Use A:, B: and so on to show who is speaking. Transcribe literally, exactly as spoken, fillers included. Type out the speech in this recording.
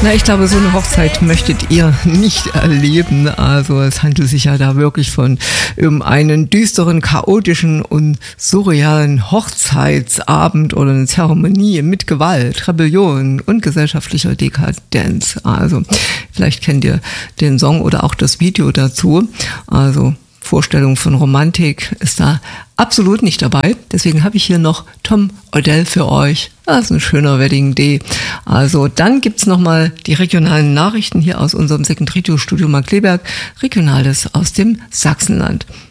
A: Na, ich glaube, so eine Hochzeit möchtet ihr nicht erleben. Also es handelt sich ja da wirklich von um einen düsteren, chaotischen und surrealen Hochzeitsabend oder eine Zeremonie mit Gewalt, Rebellion und gesellschaftlicher Dekadenz. Also vielleicht kennt ihr den Song oder auch das Video dazu. Also Vorstellung von Romantik ist da absolut nicht dabei. Deswegen habe ich hier noch Tom Odell für euch. Das ist ein schöner Wedding Day. Also dann gibt's nochmal die regionalen Nachrichten hier aus unserem Second Radio Studio Markkleeberg. Regionales aus dem Sachsenland.